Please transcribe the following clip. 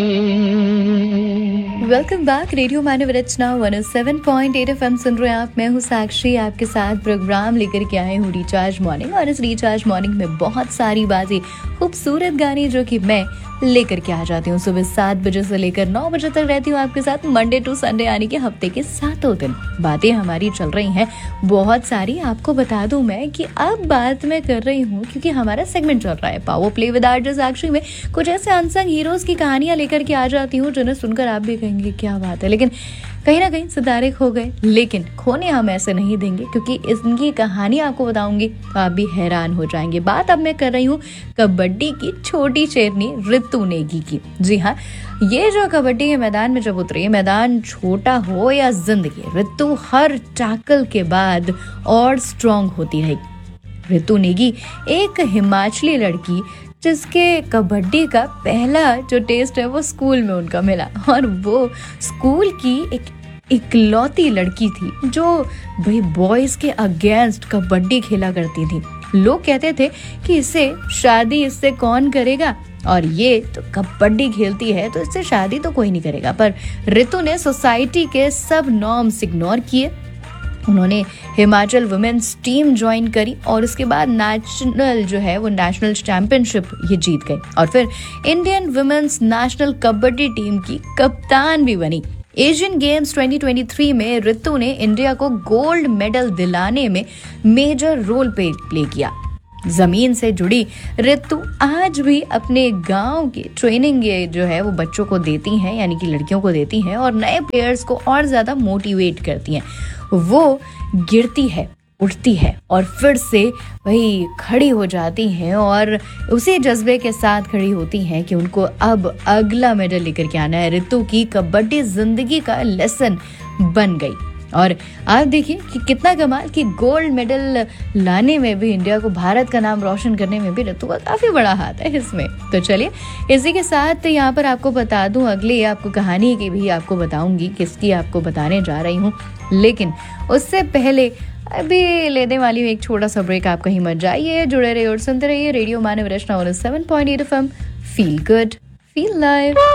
Welcome back. Radio मानव रचना 107.8 FM सुन रहे हैं आप। मैं हूँ साक्षी, आपके साथ प्रोग्राम लेकर के आए हूँ रिचार्ज मॉर्निंग। और इस रिचार्ज मॉर्निंग में बहुत सारी बातें, खूबसूरत गाने जो कि मैं लेकर के आ जाती हूँ। सुबह 7 बजे से लेकर 9 बजे तक रहती हूँ आपके साथ, मंडे टू संडे, यानी कि हफ्ते के 7 दिन। बातें हमारी चल रही हैं बहुत सारी। आपको बता दूं मैं कि अब बात मैं कर रही हूँ क्योंकि हमारा सेगमेंट चल रहा है पावर प्ले विद आरजे साक्षी में। कुछ ऐसे अनसंग हीरोज की कहानियां लेकर के आ जाती हूँ जिन्हें सुनकर आप भी कहेंगे क्या बात है, लेकिन कहीं ना कहीं सितारे खो गए। लेकिन खोने हम ऐसे नहीं देंगे क्योंकि इनकी कहानी आपको बताऊंगी तो आप भी हैरान हो जाएंगे। बात अब मैं कर रही हूँ कबड्डी की छोटी शेरनी रितु नेगी की। जी हाँ, ये जो कबड्डी के मैदान में जब उतरी, मैदान छोटा हो या जिंदगी, रितु हर टैकल के बाद और स्ट्रांग होती रही। रितु नेगी एक हिमाचली लड़की जिसके कबड्डी का पहला जो टेस्ट है वो स्कूल में उनका मिला, और वो स्कूल की एक इकलौती लड़की थी जो भाई बॉयज के अगेंस्ट कबड्डी खेला करती थी। लोग कहते थे कि इसे शादी इससे कौन करेगा, और ये तो कबड्डी खेलती है तो इससे शादी तो कोई नहीं करेगा। पर रितु ने सोसाइटी के सब नॉर्म्स इग्नोर किए। उन्होंने हिमाचल वुमेन्स टीम ज्वाइन करी और उसके बाद नेशनल चैंपियनशिप ये जीत गई, और फिर Indian women's national kabaddi team की कप्तान भी बनी। एशियन गेम्स 2023 में रितु ने इंडिया को गोल्ड मेडल दिलाने में मेजर रोल प्ले किया। जमीन से जुड़ी रितु आज भी अपने गांव की ट्रेनिंग जो है वो बच्चों को देती हैं, यानी कि लड़कियों को देती हैं, और नए प्लेयर्स को और ज्यादा मोटिवेट करती हैं। वो गिरती है, उठती है और फिर से वही खड़ी हो जाती हैं, और उसी जज्बे के साथ खड़ी होती हैं कि उनको अब अगला मेडल लेकर के आना है। रितु की कबड्डी जिंदगी का लेसन बन गई। और आप देखिए कि कितना कमाल कि गोल्ड मेडल लाने में भी, इंडिया को, भारत का नाम रोशन करने में भी रितु का काफी बड़ा हाथ है इसमें। तो चलिए इसी के साथ यहाँ पर आपको बता दूं, अगली आपको कहानी की भी आपको बताऊंगी, किसकी आपको बताने जा रही हूँ। लेकिन उससे पहले अभी लेने वाली हूँ एक छोटा सा ब्रेक। आप कहीं मत जाइए, जुड़े रहिए और सुनते रहिए रेडियो मानव रचना 107.8 FM। Feel good, feel live.